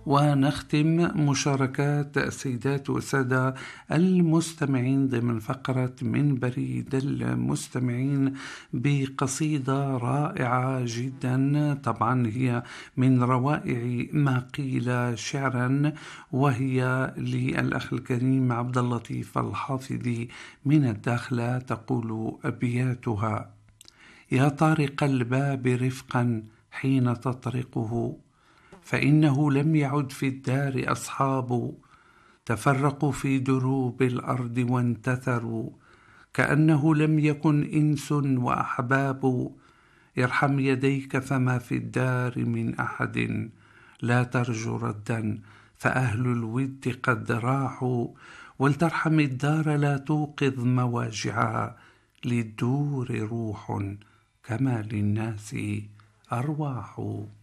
ونختم مشاركات السيدات والسادة المستمعين ضمن فقرة من بريد المستمعين بقصيدة رائعة جدا، طبعا هي من روائع ما قيل شعرا، وهي للأخ الكريم عبد اللطيف الحافظي من الداخلة. تقول أبياتها: يا طارق الباب رفقا حين تطرقه، فإنه لم يعد في الدار أصحاب، تفرقوا في دروب الأرض وانتثروا، كأنه لم يكن إنس وأحباب. ارحم يديك فما في الدار من أحد، لا ترجو ردا فأهل الود قد راحوا، ولترحم الدار لا توقظ مواجعها، للدور روح كما للناس أرواح.